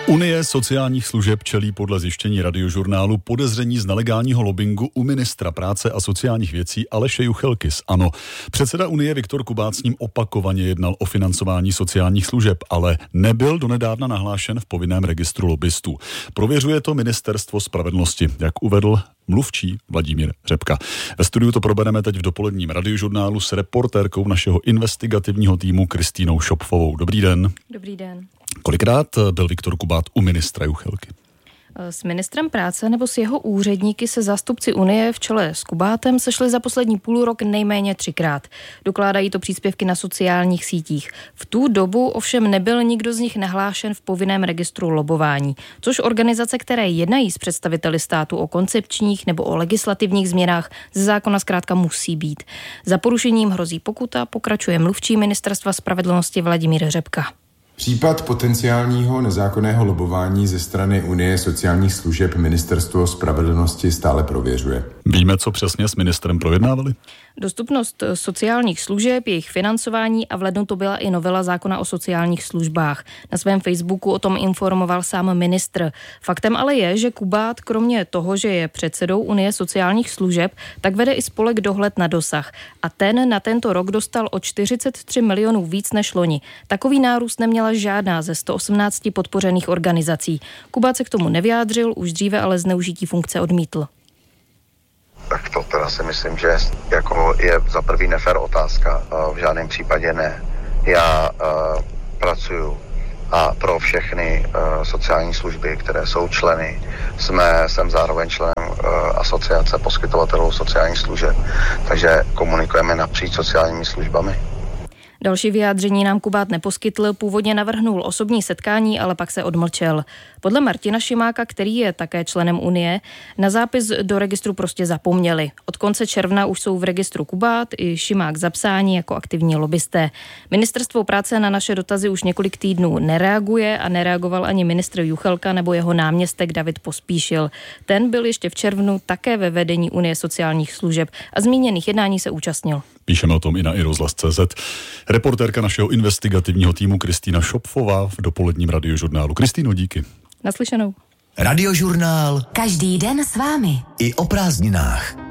Unie sociálních služeb čelí podle zjištění Radiožurnálu podezření z nelegálního lobbingu u ministra práce a sociálních věcí Aleše Juchelky z ANO. Předseda Unie Viktor Kubát s ním opakovaně jednal o financování sociálních služeb, ale nebyl donedávna nahlášen v povinném registru lobbystů. Prověřuje to Ministerstvo spravedlnosti, jak uvedl mluvčí Vladimír Řepka. Ve studiu to probereme teď v dopoledním Radiožurnálu s reportérkou našeho investigativního týmu Kristýnou Šopfovou. Dobrý den. Dobrý den. Kolikrát byl Viktor Kubát u ministra Juchelky? S ministrem práce nebo s jeho úředníky se zástupci Unie v čele s Kubátem sešli za poslední půlrok nejméně 3krát. Dokládají to příspěvky na sociálních sítích. V tu dobu ovšem nebyl nikdo z nich nahlášen v povinném registru lobování, což organizace, které jednají s představiteli státu o koncepčních nebo o legislativních změnách, ze zákona zkrátka musí být. Za porušením hrozí pokuta, pokračuje mluvčí Ministerstva spravedlnosti Vladimír Řepka. Případ potenciálního nezákonného lobování ze strany Unie sociálních služeb Ministerstvo spravedlnosti stále prověřuje. Víme, co přesně s ministrem projednávali? Dostupnost sociálních služeb, jejich financování a v lednu to byla i novela zákona o sociálních službách. Na svém Facebooku o tom informoval sám ministr. Faktem ale je, že Kubát kromě toho, že je předsedou Unie sociálních služeb, tak vede i spolek Dohled na dosah. A ten na tento rok dostal o 43 milionů víc než loni. Takový nárůst neměla žádná ze 118 podpořených organizací. Kubát se k tomu nevyjádřil, už dříve ale zneužití funkce odmítl. Tak to teda si myslím, že jako je za prvý nefér otázka. V žádném případě ne. Já pracuji a pro všechny sociální služby, které jsou členy. Jsem zároveň členem asociace poskytovatelů sociálních služeb, takže komunikujeme napříč sociálními službami. Další vyjádření nám Kubát neposkytl, původně navrhnul osobní setkání, ale pak se odmlčel. Podle Martina Šimáka, který je také členem Unie, na zápis do registru prostě zapomněli. Od konce června už jsou v registru Kubát i Šimák zapsáni jako aktivní lobbysté. Ministerstvo práce na naše dotazy už několik týdnů nereaguje a nereagoval ani ministr Juchelka nebo jeho náměstek David Pospíšil. Ten byl ještě v červnu také ve vedení Unie sociálních služeb a zmíněných jednání se účastnil. Píšeme o tom i na iRozhlas.cz. Reportérka našeho investigativního týmu Kristýna Šopfová v dopoledním Radiožurnálu. Kristýno, díky. Naslyšenou. Radiožurnál. Každý den s vámi. I o prázdninách.